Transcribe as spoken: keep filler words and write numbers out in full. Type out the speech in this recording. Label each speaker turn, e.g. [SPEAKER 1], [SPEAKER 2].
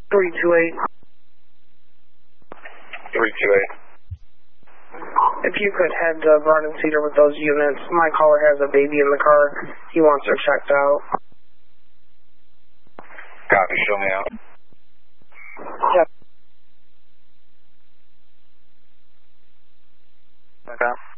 [SPEAKER 1] three two eight.
[SPEAKER 2] three two eight.
[SPEAKER 1] If you could head to Garden Cedar with those units. My caller has a baby in the car. He wants her checked out.
[SPEAKER 2] Copy, show me out.
[SPEAKER 1] Yep.
[SPEAKER 2] Okay.